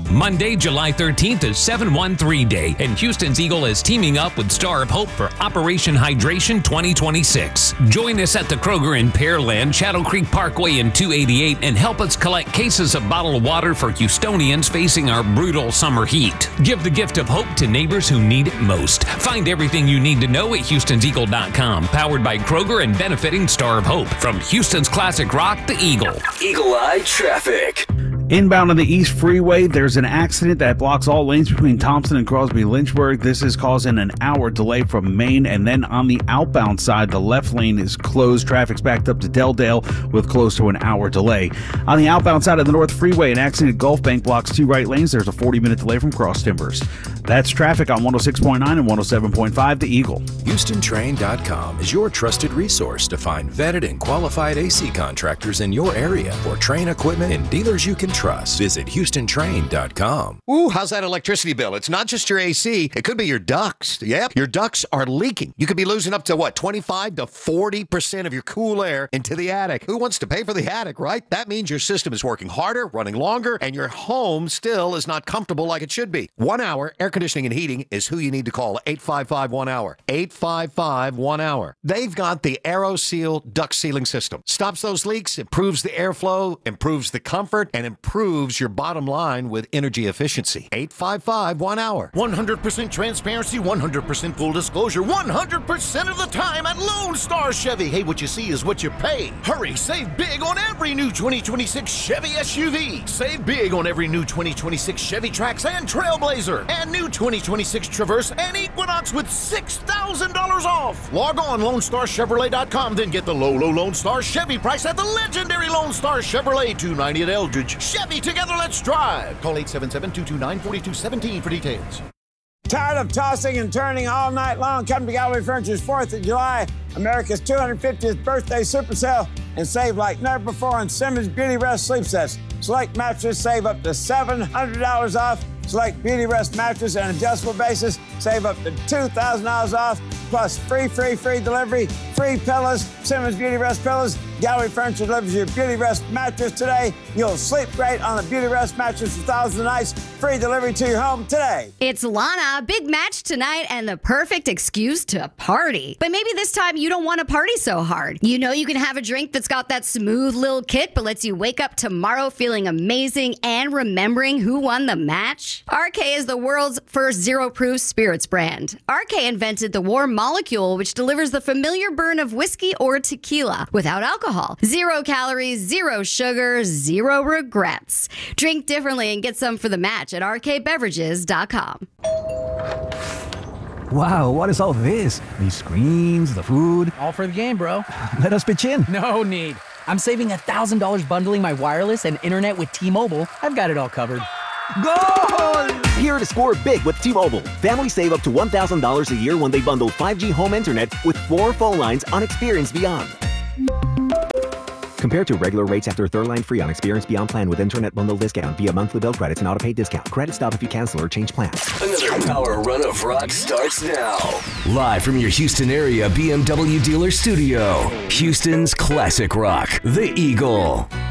Monday, July 13th is 713 Day, and Houston's Eagle is teaming up with Star of Hope for Operation Hydration 2026. Join us at the Kroger in Pearland, Shadow Creek Parkway and 288, and help us collect cases of bottled water for Houstonians facing our brutal summer heat. Give the gift of hope to neighbors who need it most. Find everything you need to know at Houston'sEagle.com. Powered by Kroger and benefiting Star of Hope. From Houston's classic rock, the Eagle. Eagle Eye Traffic. Inbound on the East Freeway, there's an accident that blocks all lanes between Thompson and Crosby Lynchburg. This is causing an hour delay from Maine. And then on the outbound side, the left lane is closed. Traffic's backed up to Delldale with close to an hour delay. On the outbound side of the North Freeway, an accident at Gulf Bank blocks 2 right lanes. There's a 40-minute delay from Cross Timbers. That's traffic on 106.9 and 107.5 The Eagle. HoustonTrain.com is your trusted resource to find vetted and qualified AC contractors in your area for Train equipment and dealers you can trust. Visit HoustonTrain.com. Ooh, how's that electricity bill? It's not just your AC. It could be your ducts. Yep, your ducts are leaking. You could be losing up to, 25 to 40% of your cool air into the attic. Who wants to pay for the attic, right? That means your system is working harder, running longer, and your home still is not comfortable like it should be. 1 hour air conditioning and heating is who you need to call. 855-1-HOUR. 855-1-HOUR. They've got the AeroSeal duct sealing system. Stops those leaks, improves the airflow, improves the comfort, and improves your bottom line with energy efficiency. 855-1-HOUR. 100% transparency, 100% full disclosure, 100% of the time at Lone Star Chevy. Hey, what you see is what you pay. Hurry, save big on every new 2026 Chevy SUV. Save big on every new 2026 Chevy Trax and Trailblazer. And new 2026 Traverse and Equinox with $6,000 off. Log on LoneStarChevrolet.com, then get the low Lone Star Chevy price at the legendary Lone Star Chevrolet, 290 at Eldridge. Chevy, together, let's drive. Call 877-229-4217 for details. Tired of tossing and turning all night long? Come to Gallery Furniture's 4th of July, America's 250th birthday super sale, and save like never before on Simmons Beauty Rest sleep sets. Select mattress, save up to $700 off. Select Beauty Rest mattress and adjustable basis, save up to $2,000 off. Plus free delivery, free pillows, Simmons Beauty Rest pillows. Gallery Furniture delivers your Beauty Rest mattress today. You'll sleep great on the Beauty Rest mattress for thousands of nights. Free delivery to your home today. It's Lana, big match tonight and the perfect excuse to party. But maybe this time you don't want to party so hard. You know you can have a drink that's got that smooth little kick but lets you wake up tomorrow feeling amazing and remembering who won the match? RK is the world's first zero-proof spirits brand. RK invented the warm molecule which delivers the familiar burn of whiskey or tequila without alcohol. 0 calories, 0 sugar, 0 regrets. Drink differently and get some for the match at rkbeverages.com. Wow, what is all this? These screens, the food. All for the game, bro. Let us pitch in. No need. I'm saving $1,000 bundling my wireless and internet with T-Mobile. I've got it all covered. Goal! Here to score big with T-Mobile. Families save up to $1,000 a year when they bundle 5G home internet with 4 phone lines on Experience Beyond. Compared to regular rates after third line free on Experience Beyond plan with internet bundle discount via monthly bill credits and auto-pay discount. Credit stop if you cancel or change plans. Another power run of rock starts now. Live from your Houston area BMW dealer studio. Houston's classic rock, the Eagle.